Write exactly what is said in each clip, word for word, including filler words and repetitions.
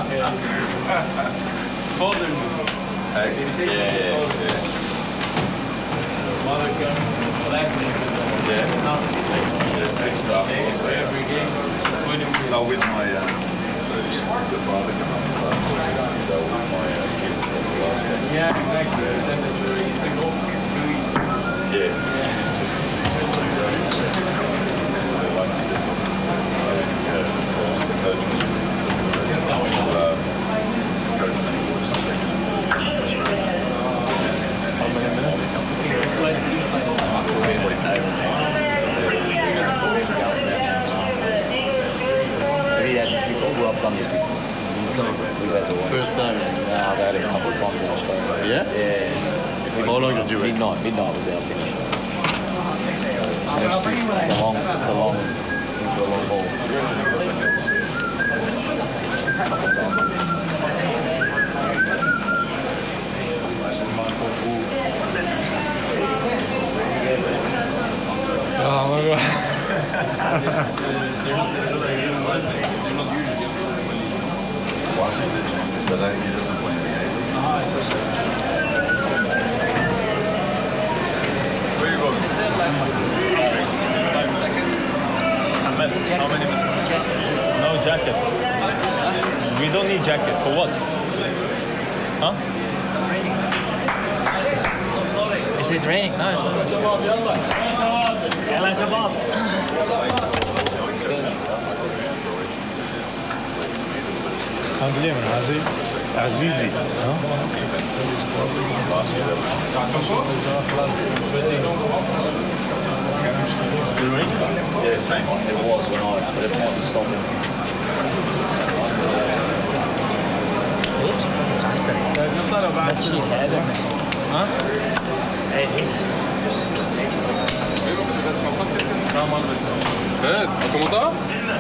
Father. Hey? Yeah, yeah, yeah. Mother can black Yeah. Yeah, extra. Also, every game. No, with my uh, the father come up with my uh, kids in the last game. Yeah, exactly. He said that you used to go two weeks. Yeah. First time? Nah, I've had it a couple of times in Australia. Yeah? Yeah. How long did you wait? Midnight. Midnight was our finish. It's, it's a long, it's a long, it's a long haul. Oh my god. It's, uh, they're not, they're not, they're not usually. But I think he doesn't play in the game. Ah, it's a Where are you going? Ahmed, how many minutes? No jacket. We don't need jackets. For what? Huh? Is it raining? No. يلا شباب. هذا من عزيزي عزيزي ها Still raining? Yeah, same. It was when I, but it might be stopping. It looks fantastic. Not cheap either. ها ايه الكومنتات؟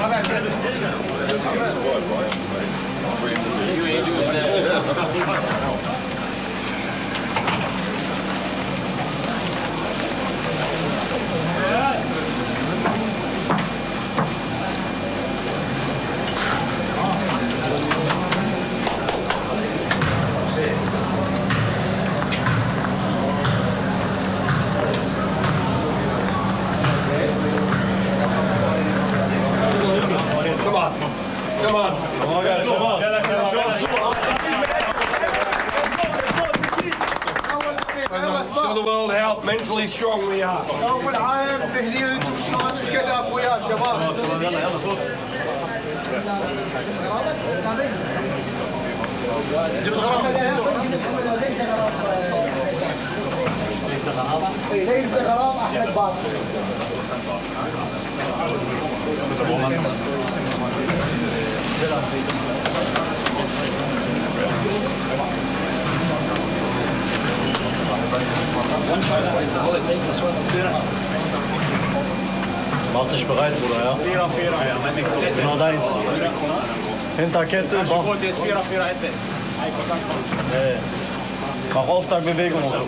Show the world how mentally strong we are. أول عام تهنئة انتم شلون ايش قد اقوياء شباب. جبت غرامة. ليس غرامة أحمد باسل. Mach dich bereit, Bruder, ja? Vierer, Vierer, ja. Genau deins. Hinterkette, mach. Nee. Mach Auftaktbewegung. So.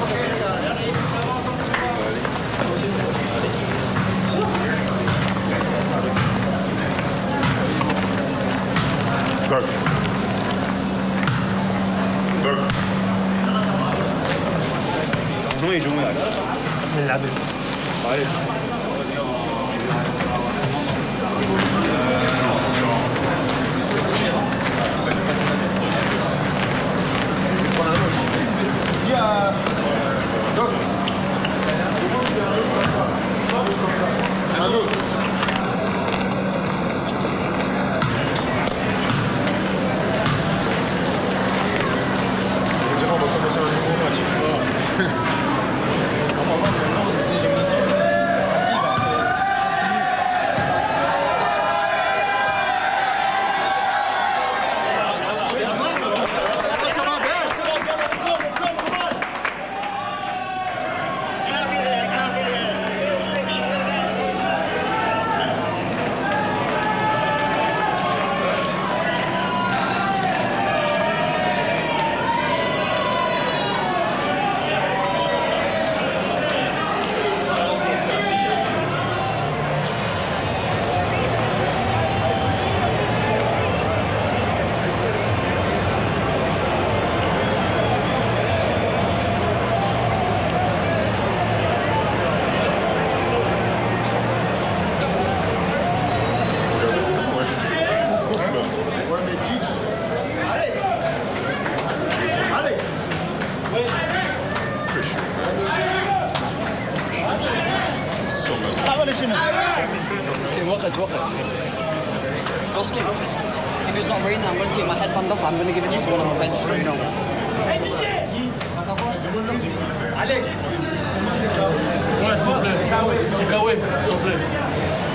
Dirk. Dirk. شنو يجون لك؟ نلعب. طيب. يا دور. دور. Dusky. If it's not raining, I'm going to take my headband off. I'm going to give it to someone on the bench, so you know. Ouais, s'il te plaît. Kawé, s'il te plaît.